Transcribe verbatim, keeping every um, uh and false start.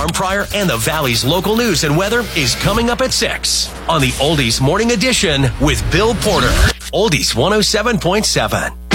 alarm prior and the Valley's local news and weather is coming up at six on the Oldies Morning Edition with Bill Porter. Oldies one oh seven point seven.